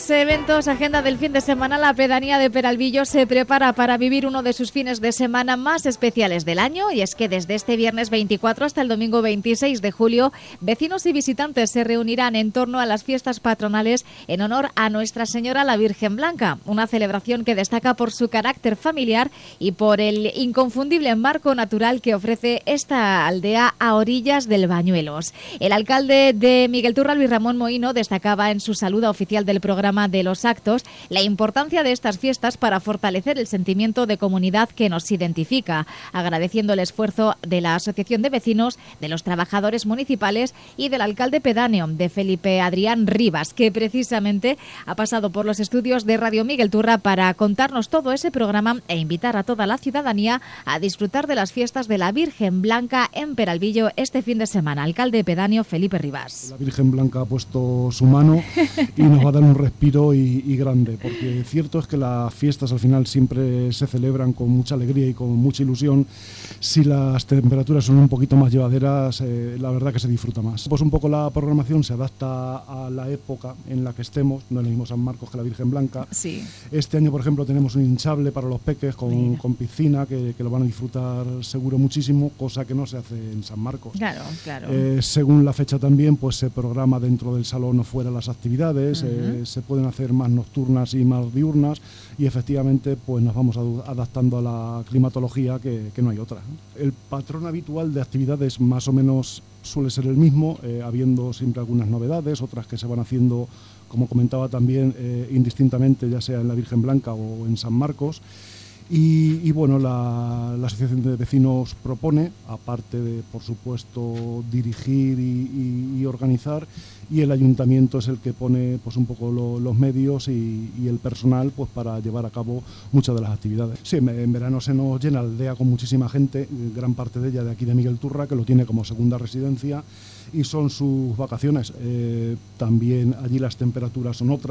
Eventos, agenda del fin de semana. La pedanía de Peralvillo se prepara para vivir uno de sus fines de semana más especiales del año, y es que desde este viernes 24 hasta el domingo 26 de julio, vecinos y visitantes se reunirán en torno a las fiestas patronales en honor a Nuestra Señora la Virgen Blanca, una celebración que destaca por su carácter familiar y por el inconfundible marco natural que ofrece esta aldea a orillas del Bañuelos. El alcalde de Miguelturra, Luis Ramón Mohino, destacaba en su saluda oficial del programa de los actos la importancia de estas fiestas para fortalecer el sentimiento de comunidad que nos identifica, agradeciendo el esfuerzo de la Asociación de Vecinos, de los trabajadores municipales y del alcalde pedáneo, de Felipe Adrián Rivas, que precisamente ha pasado por los estudios de Radio Miguelturra para contarnos todo ese programa e invitar a toda la ciudadanía a disfrutar de las fiestas de la Virgen Blanca en Peralvillo este fin de semana. Alcalde pedáneo Felipe Rivas. La Virgen Blanca ha puesto su mano y nos va a dar un respiro y grande, porque cierto es que las fiestas al final siempre se celebran con mucha alegría y con mucha ilusión. Si las temperaturas son un poquito más llevaderas, la verdad que se disfruta más. Pues un poco la programación se adapta a la época en la que estemos, no es el mismo San Marcos que la Virgen Blanca. Sí. Este año, por ejemplo, tenemos un hinchable para los peques con piscina, que lo van a disfrutar seguro muchísimo, cosa que no se hace en San Marcos. Claro, claro. Según la fecha también, pues se programa dentro del salón o fuera las actividades, se pueden hacer más nocturnas y más diurnas, y efectivamente pues nos vamos adaptando a la climatología, que no hay otra. El patrón habitual de actividades más o menos suele ser el mismo, habiendo siempre algunas novedades, otras que se van haciendo, como comentaba también, indistintamente, ya sea en la Virgen Blanca o en San Marcos. Y bueno, la Asociación de Vecinos propone, aparte de, por supuesto, dirigir y organizar, y el Ayuntamiento es el que pone pues un poco los medios y el personal pues para llevar a cabo muchas de las actividades. Sí, en verano se nos llena la aldea con muchísima gente, gran parte de ella de aquí de Miguelturra, que lo tiene como segunda residencia y son sus vacaciones. También allí las temperaturas son otras.